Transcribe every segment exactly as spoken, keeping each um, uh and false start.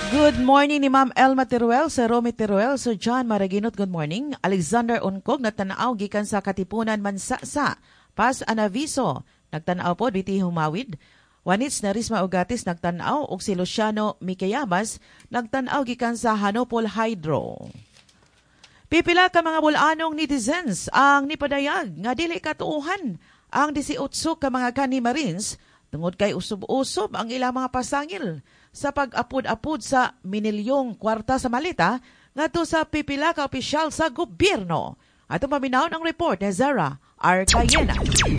Good morning ni Ma'am Elma Teruel, Sir Romy Teruel, Sir John Maraginot, good morning. Alexander Uncog, nagtanaw gikan sa Katipunan Mansasa. Pas Anaviso, nagtanaw po, biti humawid. Wanits na Risma Ugatis, nagtanaw. Og si Luciano Micayamas, nagtanaw gikan sa Hanopol Hydro. Pipila ka mga bulanong netizens ang nipadayag nga dili katuuhan ang disiotso ka mga kani-marines tungod kay usob-usob ang ilang mga pasangil sa pag-apod-apod sa minilyong kwarta sa malita ngadto sa pipila ka opisyal sa gobyerno. Ato paminaw ang report ni Zara Arcayena.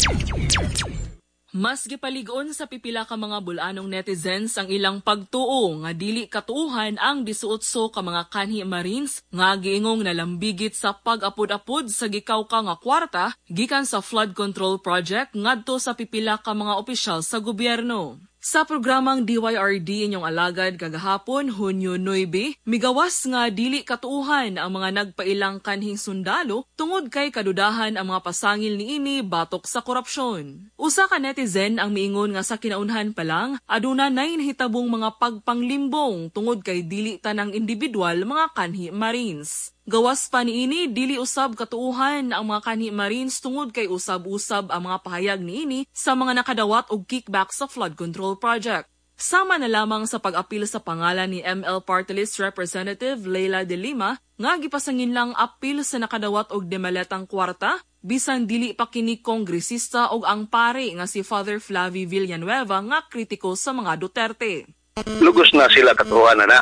Mas gipaligon sa pipila ka mga bulanong netizens ang ilang pagtuo nga dili katuuhan ang disiotso ka mga kanhi marines nga giingong nalambigit sa pag-apod-apod sa gikawka nga kwarta gikan sa flood control project ngadto sa pipila ka mga opisyal sa gobyerno. Sa programang D Y R D inyong alagad kagahapon, Hunyo nine, migawas nga dili katuuhan ang mga nagpailang kanhing sundalo tungod kay kadudahan ang mga pasangil niini batok sa korupsyon. Usa ka netizen ang miingon nga sa kinaunhan pa lang, aduna nay nahitabong mga pagpanglimbong tungod kay dili tanang individual mga kanhi marines. Gawas pa niini, dili usab katuuhan ang mga kanhi marines tungod kay usab-usab ang mga pahayag niini sa mga nakadawat og kickback sa flood control project. Sama na lamang sa pag-apil sa pangalan ni M L Party List Representative Leila de Lima nga gipasangin lang apil sa nakadawat og demaletang kwarta bisan dili pa kini kongresista og ang pare nga si Father Flavie Villanueva nga kritiko sa mga Duterte. Lugos na sila katuuhan na na.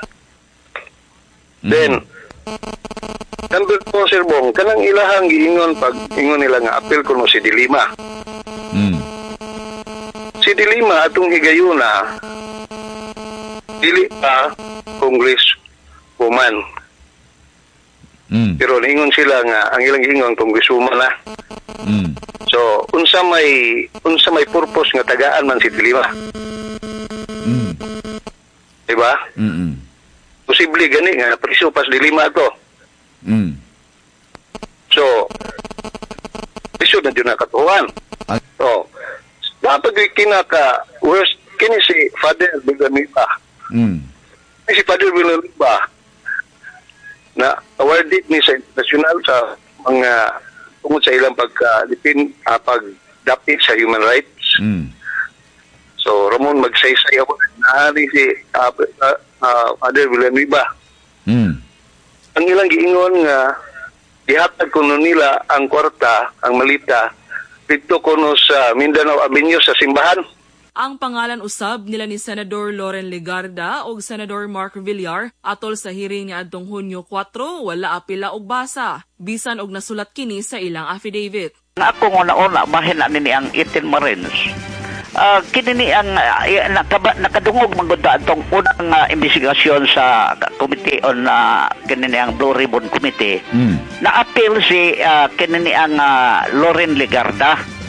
Then Number po, Sir Bong, kanang ilahang giingon pag ingon nila nga apel kuno si Dilima. Mm. Si Dilima atong higayuna dili pa congresswoman. Mm. Pero ingon sila nga ang ilang giingon congresswoman na. Mm. So unsa may unsa may purpose nga tagaan man si Dilima. Mm. Diba? Mm. Posible gani nga priso pas Dilima to. Mm. So, iso na dyan nakatuhan. Ah. So, dapat kinaka, worst, kini si Father Villanueva. Mm. Si Father Villanueva na awarded ni sa international sa mga tungkol sa ilang pagka-dipin, uh, pagdapit sa human rights. Mm. So, Ramon magsaysay ako na si uh, uh, uh, Father Villanueva. Mm. Ang ilang giingon nga gihatag kuno nila ang kwarta, ang malita dito kuno sa Mindanao Avenue sa simbahan. Ang pangalan usab nila ni Senador Loren Legarda o Senador Mark Villar atol sa hearing ni adtong Hunyo four wala apila og basa bisan og nasulat kini sa ilang affidavit. Ako nga nauna mahina nini ang eighteen Marines. Uh, kini ang uh, nakaba, nakadungog manggunda atong unang uh, investigasyon sa committee on uh, kini ang Blue Ribbon Committee. Mm. Na-appeal si uh, kini ang uh, Loren Legarda.